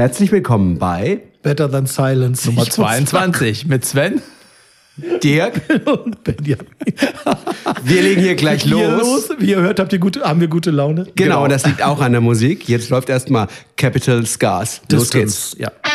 Herzlich willkommen bei Better Than Silence. Nummer 22 mit Sven. Dirk. Und Benjamin. Wir legen hier gleich los. Wie ihr hört, haben wir gute Laune. Genau, das liegt auch an der Musik. Jetzt läuft erstmal Capital Scars. Los geht's. Ja.